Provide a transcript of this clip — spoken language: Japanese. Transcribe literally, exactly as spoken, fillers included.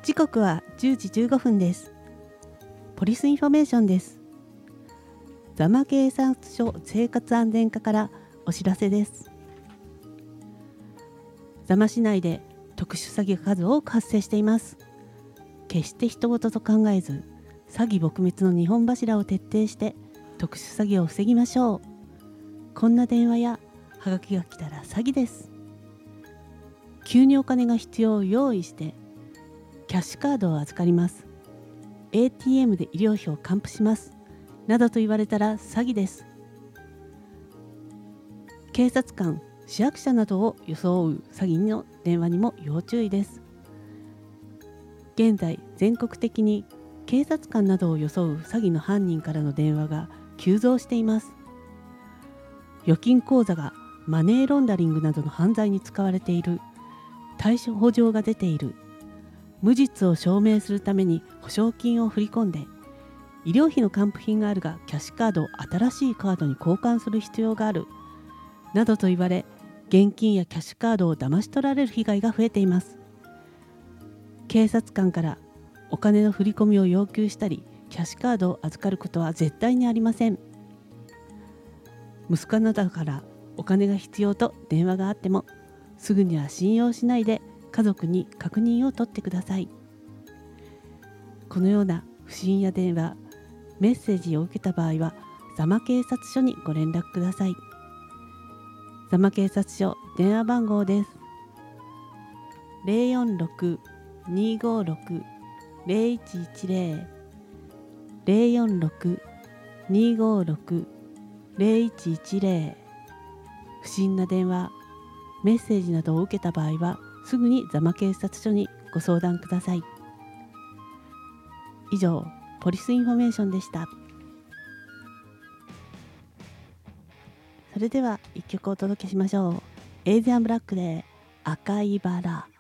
時刻はじゅうじじゅうごふんです。ポリスインフォメーションです。座間警察署生活安全課からお知らせです。座間市内で特殊詐欺が数多く発生しています。決して人事と考えず、詐欺撲滅の二本柱を徹底して特殊詐欺を防ぎましょう。こんな電話やハガキが来たら詐欺です。急にお金が必要を用意してキャッシュカードを預かります。エーティーエム で医療費を還付しますなどと言われたら詐欺です。警察官、市役所などを装う詐欺の電話にも要注意です。現在全国的に警察官などを装う詐欺の犯人からの電話が急増しています。預金口座がマネーロンダリングなどの犯罪に使われている、対処状が出ている、無実を証明するために保証金を振り込んで、医療費の還付品があるがキャッシュカードを新しいカードに交換する必要があるなどと言われ、現金やキャッシュカードを騙し取られる被害が増えています。警察官からお金の振り込みを要求したり、キャッシュカードを預かることは絶対にありません。息子などからお金が必要と電話があっても、すぐには信用しないで家族に確認を取ってください。このような不審や電話、メッセージを受けた場合は、座間警察署にご連絡ください。座間警察署電話番号です。ゼロよんろく にーごーろく ゼロいちいちゼロ ゼロよんろく にーごーろく ゼロいちいちゼロ。不審な電話、メッセージなどを受けた場合は、すぐに座間警察署にご相談ください。以上、ポリスインフォメーションでした。それでは一曲お届けしましょう。エイジアンブラックで赤いバラ。